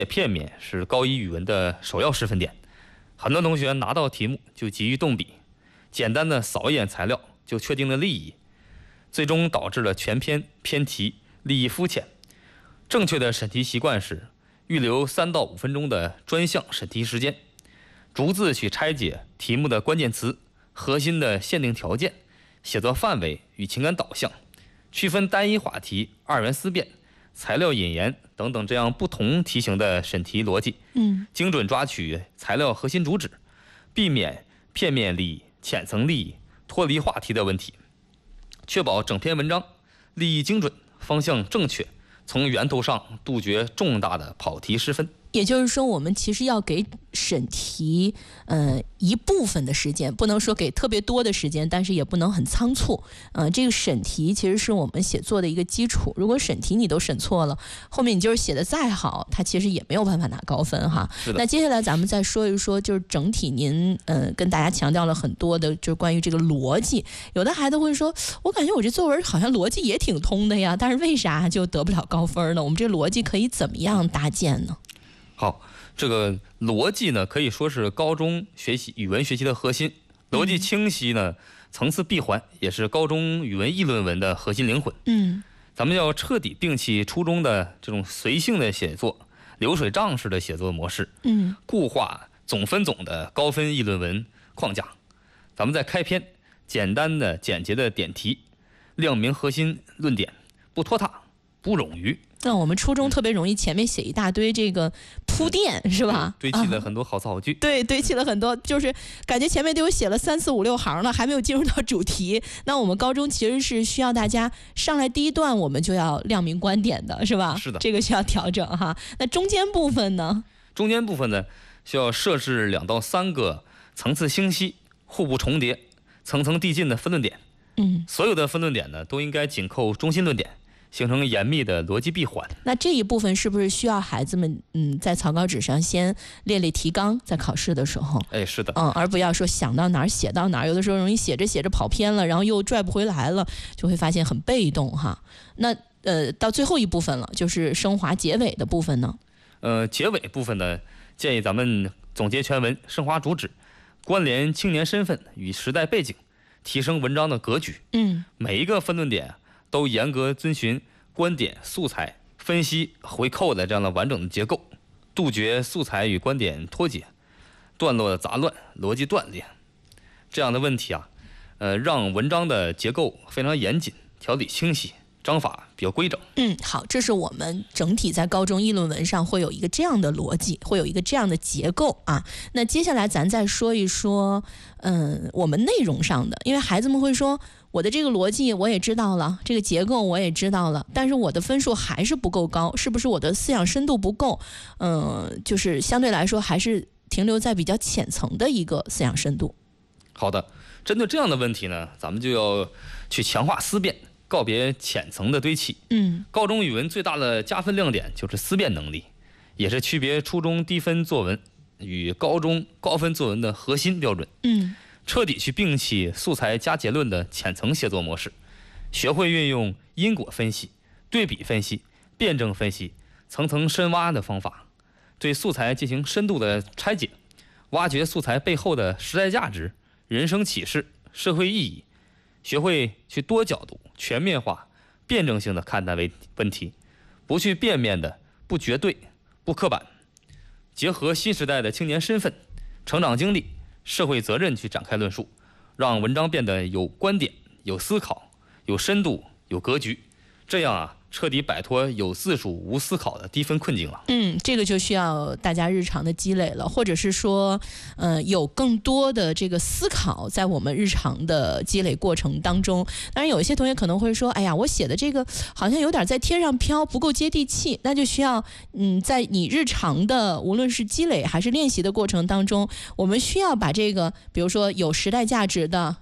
片面是高一语文的首要失分点。很多同学拿到题目就急于动笔，简单的扫一眼材料就确定了立意，最终导致了全篇偏题，立意肤浅。正确的审题习惯是预留3到5分钟的专项审题时间，逐字去拆解题目的关键词、核心的限定条件、写作范围与情感导向，区分单一话题、二元思辨、材料引言等等这样不同题型的审题逻辑，精准抓取材料核心主旨，避免片面立意、浅层立意、脱离话题的问题，确保整篇文章立意精准、方向正确，从源头上杜绝重大的跑题失分。 也就是说，我们其实要给审题一部分的时间，不能说给特别多的时间，但是也不能很仓促。这个审题其实是我们写作的一个基础。如果审题你都审错了，后面你就是写的再好，它其实也没有办法拿高分哈。那接下来咱们再说一说，就是整体您跟大家强调了很多的，就是关于这个逻辑。有的孩子会说，我感觉我这作文好像逻辑也挺通的呀，但是为啥就得不了高分呢？我们这逻辑可以怎么样搭建呢？ 好，这个逻辑呢，可以说是高中学习语文学习的核心。逻辑清晰呢，层次闭环，也是高中语文议论文的核心灵魂。咱们要彻底摒弃初中的这种随性的写作、流水账式的写作模式，固化总分总的高分议论文框架。咱们在开篇简单的、简洁的点题，亮明核心论点，不拖沓，不冗余。 那我们初中特别容易前面写一大堆这个铺垫，是吧？ 堆砌了很多好词好句。 对，堆砌了很多，就是感觉前面都有写了3、4、5、6行了，还没有进入到主题。那我们高中其实是需要大家上来第一段我们就要亮明观点的，是吧？ 是的， 这个需要调整哈。那中间部分呢？ 中间部分呢，需要设置2到3个层次清晰、互不重叠、层层递进的分论点。所有的分论点呢，都应该紧扣中心论点，形成严密的逻辑闭环。 那这一部分是不是需要孩子们在草稿纸上先列列提纲，在考试的时候？ 是的。 而不要说想到哪儿写到哪儿，有的时候容易写着写着跑偏了，然后又拽不回来了，就会发现很被动哈。那到最后一部分了，就是升华结尾的部分呢？ 结尾部分呢，建议咱们总结全文，升华主旨，关联青年身份与时代背景，提升文章的格局。每一个分论点都严格遵循观点、素材、分析、回扣的这样的完整的结构，杜绝素材与观点脱节、段落的杂乱、逻辑断裂这样的问题啊。让文章的结构非常严谨，条理清晰，章法比较规整。 好，这是我们整体在高中议论文上会有一个这样的逻辑，会有一个这样的结构啊。那接下来咱再说一说，我们内容上的，因为孩子们会说，我的这个逻辑我也知道了，这个结构我也知道了，但是我的分数还是不够高，是不是我的思想深度不够？就是相对来说还是停留在比较浅层的一个思想深度。 好的，针对这样的问题呢，咱们就要去强化思辨，告别浅层的堆砌。高中语文最大的加分亮点就是思辨能力，也是区别初中低分作文与高中高分作文的核心标准。彻底去摒弃素材加结论的浅层写作模式，学会运用因果分析、对比分析、辩证分析、层层深挖的方法，对素材进行深度的拆解，挖掘素材背后的时代价值、人生启示、社会意义，学会去多角度、全面化、辩证性的看待问题，不去片面的、不绝对、不刻板，结合新时代的青年身份、成长经历、社会责任去展开论述，让文章变得有观点、有思考、有深度、有格局，这样啊，彻底摆脱有字数无思考的低分困境了。 这个就需要大家日常的积累了，或者是说有更多的这个思考在我们日常的积累过程当中。当然有一些同学可能会说，哎呀，我写的这个好像有点在天上飘，不够接地气，那就需要在你日常的无论是积累还是练习的过程当中，我们需要把这个比如说有时代价值的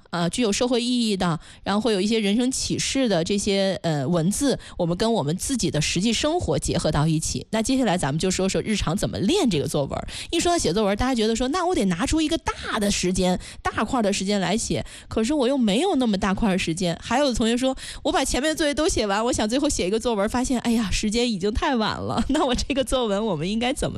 具有社会意义的，然后会有一些人生启示的这些文字，我们跟我们自己的实际生活结合到一起。那接下来咱们就说说日常怎么练这个作文。一说到写作文，大家觉得说那我得拿出一个大的时间、大块的时间来写，可是我又没有那么大块的时间。还有的同学说，我把前面的作业都写完，我想最后写一个作文，发现哎呀时间已经太晚了，那我这个作文我们应该怎么